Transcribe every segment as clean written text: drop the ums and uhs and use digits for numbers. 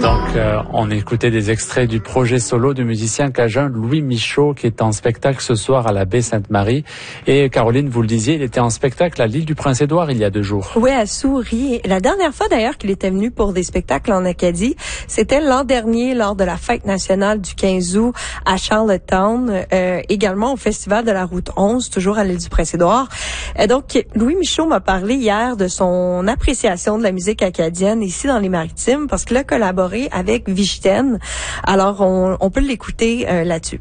Donc, on écoutait des extraits du projet solo du musicien cajun Louis Michaud qui est en spectacle ce soir à la baie Sainte-Marie. Et Caroline, vous le disiez, il était en spectacle à l'île du Prince-Édouard il y a 2 jours. Oui, à Souris. La dernière fois d'ailleurs qu'il était venu pour des spectacles en Acadie, c'était l'an dernier lors de la fête nationale du 15 août à Charlottetown, également au Festival de la Route 11, toujours à l'île du Prince-Édouard. Donc, Louis Michaud m'a parlé hier de son appréciation de la musique acadienne ici dans les Maritimes parce qu'il a collaboré avec Vichten. Alors, on peut l'écouter là-dessus.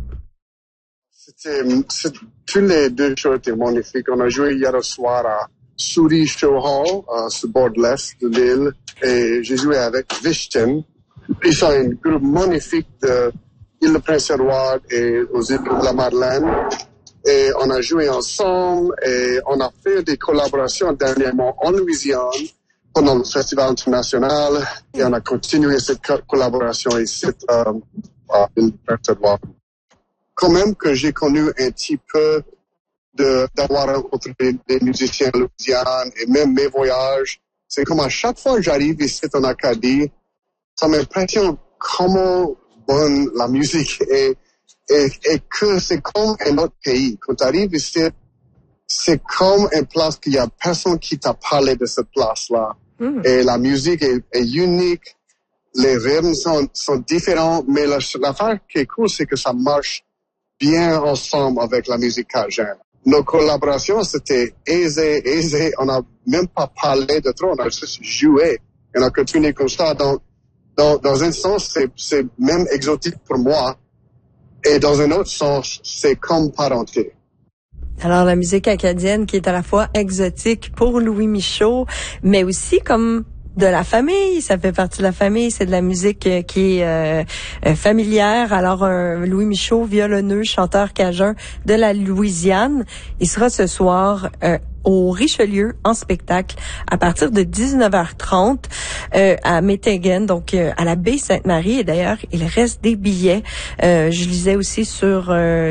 Tous les 2 shows étaient magnifiques. On a joué hier soir à Souris Show Hall, sur le bord de l'est de l'île, et j'ai joué avec Vichten. Ils sont un groupe magnifique de l'île de Prince-Édouard et aux îles de la Madeleine. Et on a joué ensemble et on a fait des collaborations dernièrement en Louisiane pendant le Festival international et on a continué cette collaboration ici à l'île de Prince-Édouard. Quand même que j'ai connu un petit peu d'avoir rencontré des musiciens louisianes et même mes voyages, c'est comme à chaque fois que j'arrive ici en Acadie, ça m'impressionne comment bonne la musique est et que c'est comme un autre pays. Quand tu arrives ici, c'est comme une place qu'il y a personne qui t'a parlé de cette place-là. Et la musique est unique, les rythmes sont différents, mais l'affaire qui est cool, c'est que ça marche bien ensemble avec la musique cajun. Nos collaborations, c'était aisé. On n'a même pas parlé de trop, on a juste joué. Et on a continué comme ça. Dans un sens, c'est même exotique pour moi. Et dans un autre sens, c'est comme parenté. Alors, la musique acadienne qui est à la fois exotique pour Louis Michaud, mais aussi comme de la famille, ça fait partie de la famille, c'est de la musique qui est familière. Alors, Louis Michaud, violonneux, chanteur cajun de la Louisiane, il sera ce soir au Richelieu en spectacle à partir de 19h30 à Métégen, donc à la baie Sainte-Marie. Et d'ailleurs, il reste des billets. Je lisais aussi sur